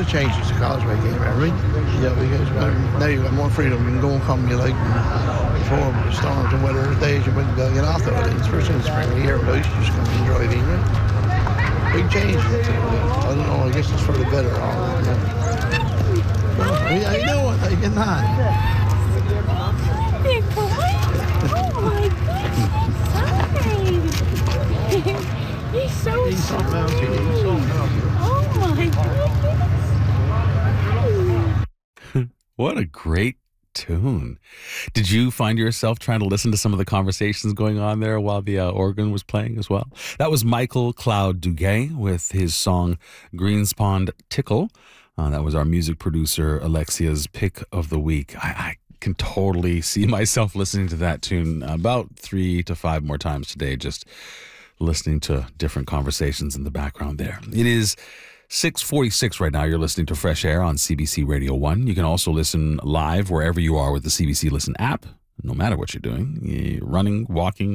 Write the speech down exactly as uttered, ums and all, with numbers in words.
changes the Causeway game, remember? Yeah, because uh, now you've got more freedom. You can go and come you like. Before the storms and weather days, you wouldn't get off the weather. Especially in the spring of the year, but you just come and drive in, right? Big change. I don't know, I guess it's for the better. All, yeah. Yeah, I know what I can not. Oh my goodness, he's so He's something else, he's something else. Oh my goodness. What a great tune. Did you find yourself trying to listen to some of the conversations going on there while the uh, organ was playing as well? That was Michael Cloud Duguay with his song Greenspond Tickle. Uh, that was our music producer Alexia's pick of the week. I, I can totally see myself listening to that tune about three to five more times today, just listening to different conversations in the background there. It is six forty-six right now. You're listening to Fresh Air on C B C Radio one. You can also listen live wherever you are with the C B C Listen app, no matter what you're doing. You're running, walking,